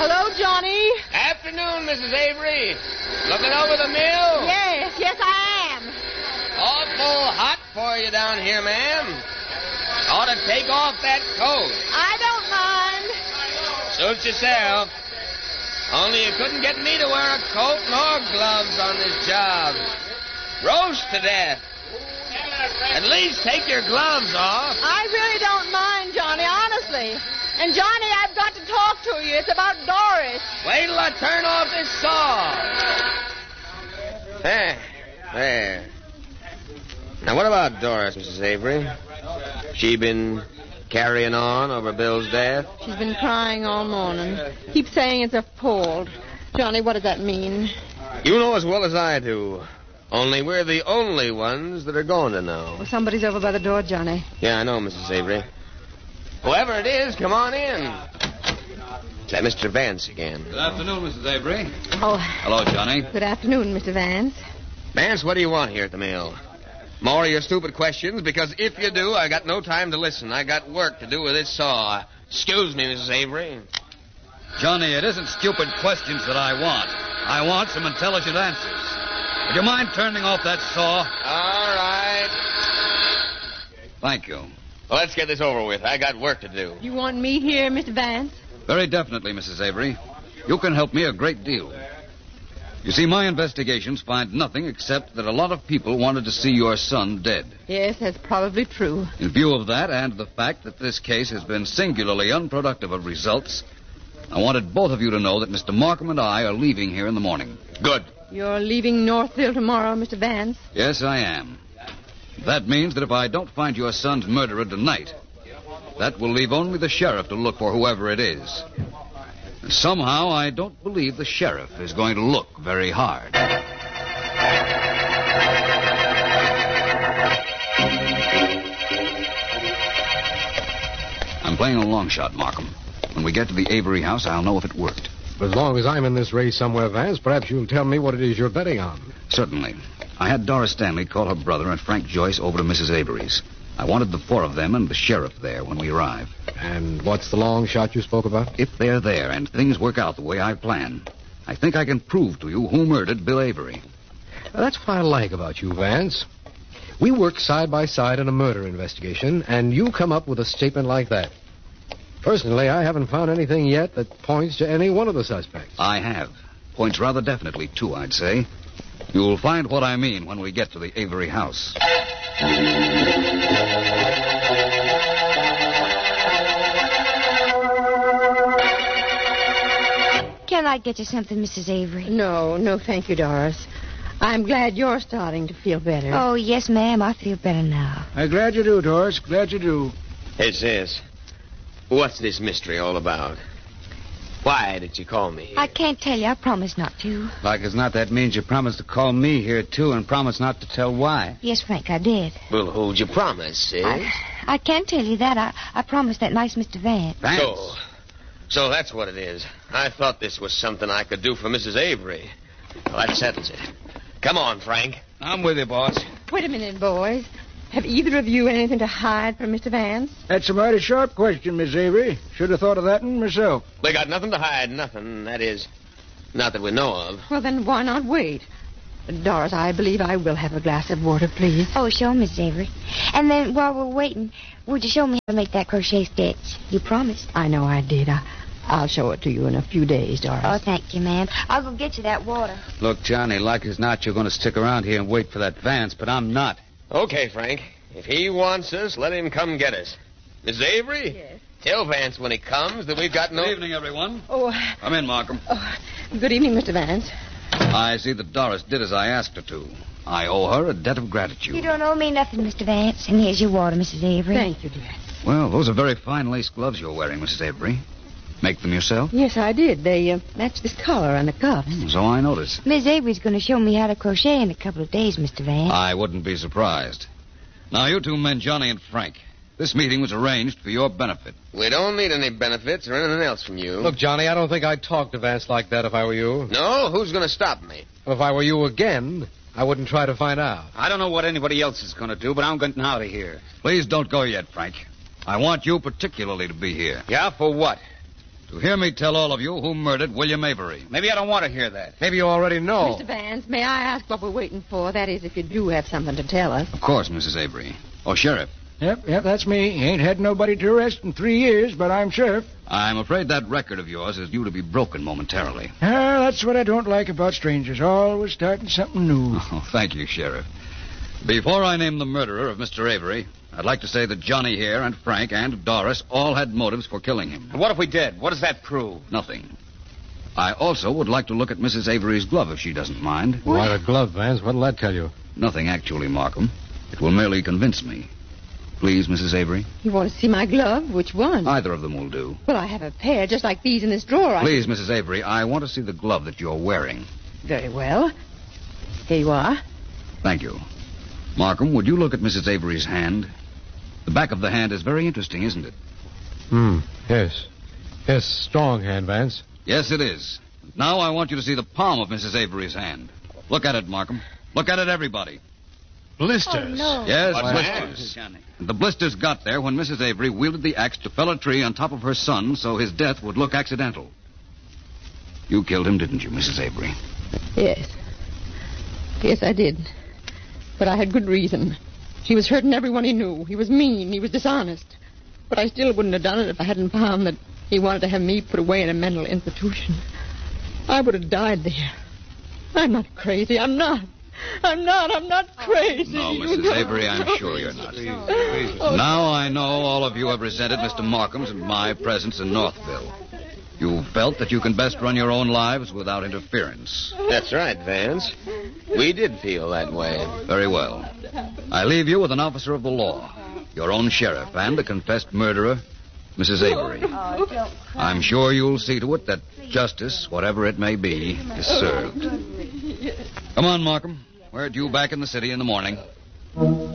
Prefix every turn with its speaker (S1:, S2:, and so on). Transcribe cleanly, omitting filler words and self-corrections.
S1: Hello, Johnny.
S2: Afternoon, Mrs. Avery. Looking over the mill?
S1: Yes, I am.
S2: Awful hot for you down here, ma'am. Ought to take off that coat.
S1: I don't mind.
S2: Suits yourself. Only you couldn't get me to wear a coat nor gloves on this job. Roast to death. At least take your gloves off.
S1: I really don't mind, Johnny, honestly. And, Johnny, I've got to talk to you. It's about Doris.
S2: Wait till I turn off this saw. There. Now, what about Doris, Mrs. Avery? She been carrying on over Bill's death?
S1: She's been crying all morning. Keeps saying it's a fault. Johnny, what does that mean?
S2: You know as well as I do. Only we're the only ones that are going to know.
S1: Well, somebody's over by the door, Johnny.
S2: Yeah, I know, Mrs. Avery. Whoever it is, come on in. It's that Mr. Vance again.
S3: Good afternoon, Mrs. Avery.
S1: Oh.
S3: Hello, Johnny.
S1: Good afternoon, Mr. Vance.
S2: Vance, what do you want here at the mill? More of your stupid questions, because if you do, I got no time to listen. I got work to do with this saw. Excuse me, Mrs. Avery.
S3: Johnny, it isn't stupid questions that I want. I want some intelligent answers. Would you mind turning off that saw?
S2: All right.
S3: Thank you.
S2: Well, let's get this over with. I got work to do.
S1: You want me here, Mr. Vance?
S3: Very definitely, Mrs. Avery. You can help me a great deal. You see, my investigations find nothing except that a lot of people wanted to see your son dead.
S1: Yes, that's probably true.
S3: In view of that and the fact that this case has been singularly unproductive of results, I wanted both of you to know that Mr. Markham and I are leaving here in the morning.
S2: Good.
S1: You're leaving Northville tomorrow, Mr. Vance?
S3: Yes, I am. That means that if I don't find your son's murderer tonight, that will leave only the sheriff to look for whoever it is. And somehow, I don't believe the sheriff is going to look very hard. I'm playing a long shot, Markham. When we get to the Avery house, I'll know if it worked.
S4: As long as I'm in this race somewhere, Vance, perhaps you'll tell me what it is you're betting on.
S3: Certainly. I had Doris Stanley call her brother and Frank Joyce over to Mrs. Avery's. I wanted the four of them and the sheriff there when we arrive.
S4: And what's the long shot you spoke about?
S3: If they're there and things work out the way I plan, I think I can prove to you who murdered Bill Avery.
S4: That's what I like about you, Vance. We work side by side in a murder investigation, and you come up with a statement like that. Personally, I haven't found anything yet that points to any one of the suspects.
S3: I have. Points rather definitely, too, I'd say. You'll find what I mean when we get to the Avery house.
S5: Can I get you something, Mrs. Avery?
S1: No, thank you, Doris. I'm glad you're starting to feel better.
S5: Oh, yes, ma'am. I feel better now.
S6: I'm glad you do, Doris. Glad you do.
S2: Hey, sis. What's this mystery all about? Why did you call me here?
S5: I can't tell you. I promised not to.
S6: Like as not, that means you promised to call me here, too, and promised not to tell why.
S5: Yes, Frank, I did.
S2: Well, who'd you promise, sis?
S5: I can't tell you that. I promised that nice Mr. Vance.
S6: Vance?
S2: So that's what it is. I thought this was something I could do for Mrs. Avery. Well, that settles it. Come on, Frank.
S6: I'm with you, boss.
S1: Wait a minute, boys. Have either of you anything to hide from Mr. Vance?
S6: That's a mighty sharp question, Miss Avery. Should have thought of that one myself.
S2: We got nothing to hide, nothing. That is, not that we know of.
S1: Well, then why not wait? Doris, I believe I will have a glass of water, please.
S5: Oh, sure, Miss Avery. And then while we're waiting, would you show me how to make that crochet stitch? You promised.
S1: I know I did. I'll show it to you in a few days, Doris.
S5: Oh, thank you, ma'am. I'll go get you that water.
S6: Look, Johnny, like as not, you're going to stick around here and wait for that Vance, but I'm not.
S2: Okay, Frank. If he wants us, let him come get us. Miss Avery?
S1: Yes?
S2: Tell Vance when he comes that we've got no...
S3: Good evening, everyone.
S1: Oh,
S3: Come in, Markham.
S1: good evening, Mr. Vance.
S3: I see that Doris did as I asked her to. I owe her a debt of gratitude.
S5: You don't owe me nothing, Mr. Vance. And here's your water, Mrs. Avery.
S1: Thank you, dear.
S3: Well, those are very fine lace gloves you're wearing, Mrs. Avery. Make them yourself?
S1: Yes, I did. They match this collar and the cuffs.
S3: So I noticed.
S5: Miss Avery's going to show me how to crochet in a couple of days, Mr. Vance.
S3: I wouldn't be surprised. Now, you two men, Johnny and Frank, this meeting was arranged for your benefit.
S2: We don't need any benefits or anything else from you.
S4: Look, Johnny, I don't think I'd talk to Vance like that if I were you.
S2: No? Who's going to stop me?
S4: If I were you again, I wouldn't try to find out.
S6: I don't know what anybody else is going to do, but I'm getting out of here.
S3: Please don't go yet, Frank. I want you particularly to be here.
S6: Yeah, for what?
S3: To hear me tell all of you who murdered William Avery.
S6: Maybe I don't want to hear that.
S4: Maybe you already know.
S1: Mr. Vance, may I ask what we're waiting for? That is, if you do have something to tell us.
S3: Of course, Mrs. Avery. Oh, Sheriff,
S7: Yep, that's me. Ain't had nobody to arrest in 3 years, but I'm sheriff.
S3: I'm afraid that record of yours is due to be broken momentarily.
S7: That's what I don't like about strangers. Always starting something new.
S3: Oh, thank you, Sheriff. Before I name the murderer of Mr. Avery, I'd like to say that Johnny here and Frank and Doris all had motives for killing him.
S6: And what if we did? What does that prove?
S3: Nothing. I also would like to look at Mrs. Avery's glove, if she doesn't mind.
S4: Why the glove, Vance? What'll that tell you?
S3: Nothing, actually, Markham. It will merely convince me. Please, Mrs. Avery?
S1: You want to see my glove? Which one?
S3: Either of them will do.
S1: Well, I have a pair just like these in this drawer.
S3: Please, Mrs. Avery, I want to see the glove that you're wearing.
S1: Very well. Here you are.
S3: Thank you. Markham, would you look at Mrs. Avery's hand? The back of the hand is very interesting, isn't it?
S4: Yes. Yes, strong hand, Vance.
S3: Yes, it is. Now I want you to see the palm of Mrs. Avery's hand. Look at it, Markham. Look at it, everybody.
S4: Blisters.
S5: Oh, no.
S3: Yes,
S6: What's
S3: blisters.
S6: that?
S3: And the blisters got there when Mrs. Avery wielded the axe to fell a tree on top of her son so his death would look accidental. You killed him, didn't you, Mrs. Avery?
S1: Yes. Yes, I did. But I had good reason. He was hurting everyone he knew. He was mean. He was dishonest. But I still wouldn't have done it if I hadn't found that he wanted to have me put away in a mental institution. I would have died there. I'm not crazy. I'm not crazy.
S3: No, Mrs. Avery, I'm sure you're not. Now I know all of you have resented Mr. Markham's and my presence in Northville. You felt that you can best run your own lives without interference.
S2: That's right, Vance. We did feel that way.
S3: Very well. I leave you with an officer of the law, your own sheriff, and the confessed murderer, Mrs. Avery. I'm sure you'll see to it that justice, whatever it may be, is served. Come on, Markham. We're due back in the city in the morning.